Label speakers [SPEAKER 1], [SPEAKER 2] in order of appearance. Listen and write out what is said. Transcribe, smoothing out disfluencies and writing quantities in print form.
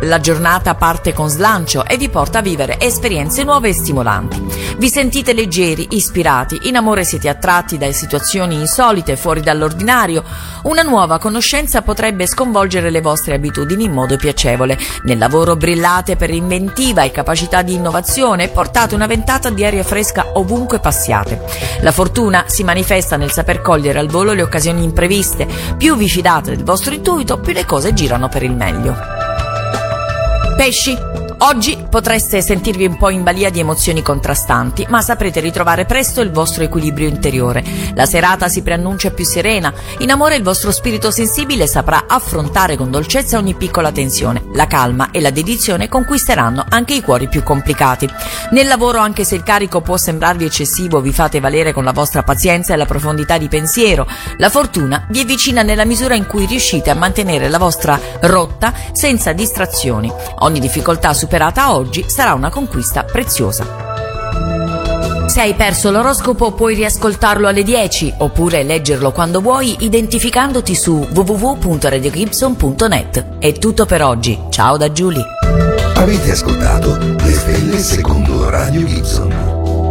[SPEAKER 1] La giornata parte con slancio e vi porta a vivere esperienze nuove e stimolanti. Vi sentite leggeri, ispirati, in amore siete attratti da situazioni insolite, fuori dall'ordinario. Una nuova conoscenza potrebbe sconvolgere le vostre abitudini in modo piacevole. Nel lavoro brillate per inventiva e capacità di innovazione e portate una ventata di aria fresca ovunque passiate. La fortuna si manifesta nel saper cogliere al volo le occasioni impreviste. Più vi fidate del vostro intuito, più le cose girano per il meglio. Pesci, oggi potreste sentirvi un po' in balia di emozioni contrastanti, ma saprete ritrovare presto il vostro equilibrio interiore. La serata si preannuncia più serena. In amore il vostro spirito sensibile saprà affrontare con dolcezza ogni piccola tensione. La calma e la dedizione conquisteranno anche i cuori più complicati. Nel lavoro, anche se il carico può sembrarvi eccessivo, vi fate valere con la vostra pazienza e la profondità di pensiero. La fortuna vi è vicina nella misura in cui riuscite a mantenere la vostra rotta senza distrazioni. Ogni difficoltà superata oggi sarà una conquista preziosa. Se hai perso l'oroscopo puoi riascoltarlo alle 10 oppure leggerlo quando vuoi identificandoti su www.radiogibson.net. È tutto per oggi. Ciao da Giulia.
[SPEAKER 2] Avete ascoltato Le Stelle secondo Radio Gibson.